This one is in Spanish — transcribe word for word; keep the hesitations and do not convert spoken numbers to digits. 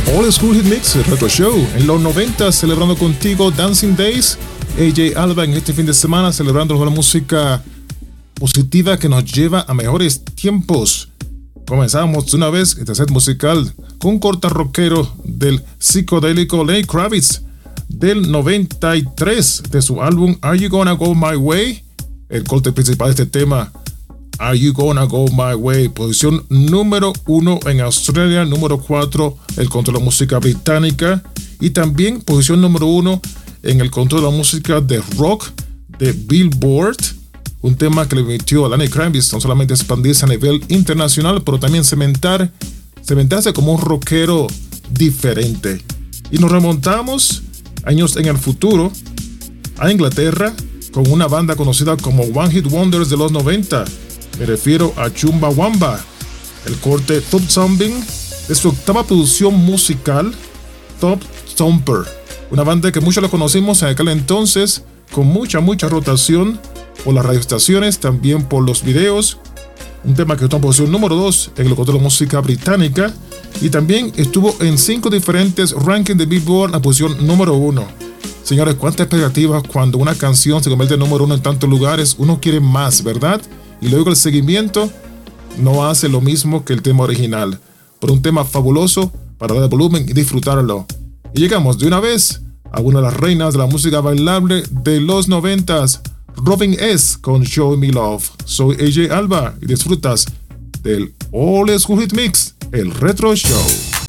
Old School Hit Mix, el Retro Show. En los noventa, celebrando contigo Dancing Days. A J Alba en este fin de semana, celebrando la música positiva que nos lleva a mejores tiempos. Comenzamos de una vez este set musical con un corta rockero del psicodélico Lenny Kravitz del noventa y tres de su álbum Are You Gonna Go My Way. El corte principal de este tema, Are You Gonna Go My Way, posición número uno en Australia, número cuatro el control de la música británica y también posición número uno en el control de la música de rock de Billboard. Un tema que le permitió a Lenny Kravitz no solamente expandirse a nivel internacional, pero también cementar, cementarse como un rockero diferente. Y nos remontamos años en el futuro a Inglaterra con una banda conocida como One Hit Wonders de los noventa. Me refiero a Chumbawamba, el corte Top Thumping de su octava producción musical, Top Thumper. Una banda que muchos la conocimos en aquel entonces con mucha, mucha rotación por las radioestaciones, también por los videos. Un tema que estuvo en posición número dos en el control de la música británica y también estuvo en cinco diferentes rankings de Billboard en la posición número uno. Señores, cuántas expectativas cuando una canción se convierte en número uno en tantos lugares. Uno quiere más, ¿verdad? Y luego el seguimiento no hace lo mismo que el tema original. Pero un tema fabuloso para darle volumen y disfrutarlo. Y llegamos de una vez a una de las reinas de la música bailable de los noventas, Robin S. con Show Me Love. Soy A J Alba y disfrutas del Old School Hit Mix, el Retro Show.